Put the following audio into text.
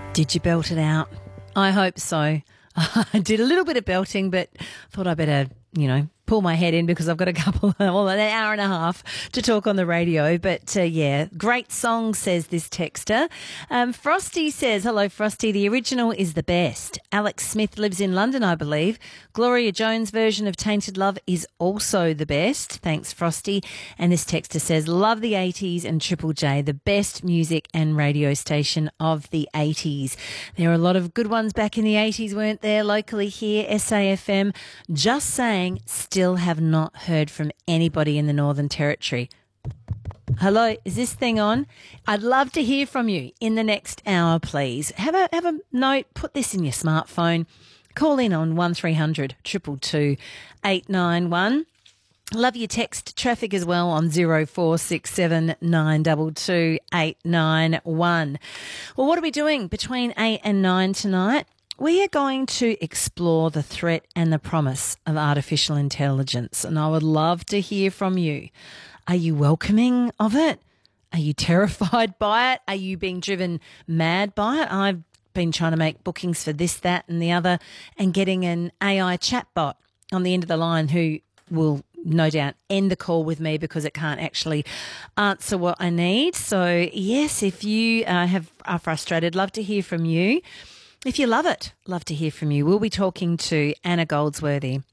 Did you belt it out? I hope so. I did a little bit of belting, but thought I better, pull my head in because I've got an hour and a half to talk on the radio. But yeah, great song, says this texter. Frosty says, hello, Frosty. The original is the best. Alex Smith lives in London, I believe. Gloria Jones' version of Tainted Love is also the best. Thanks, Frosty. And this texter says, love the 80s and Triple J, the best music and radio station of the 80s. There are a lot of good ones back in the 80s, weren't there? Locally here, SAFM. Just saying, still have not heard from anybody in the Northern Territory. Hello, is this thing on? I'd love to hear from you in the next hour, please. Have a note, put this in your smartphone. Call in on 1300 222 891. Love your text traffic as well on 0467 922 891. Well, what are we doing between 8 and 9 tonight? We are going to explore the threat and the promise of artificial intelligence, and I would love to hear from you. Are you welcoming of it? Are you terrified by it? Are you being driven mad by it? I've been trying to make bookings for this, that and the other and getting an AI chatbot on the end of the line who will no doubt end the call with me because it can't actually answer what I need. So, yes, if you are frustrated, love to hear from you. If you love it, love to hear from you. We'll be talking to Anna Goldsworthy.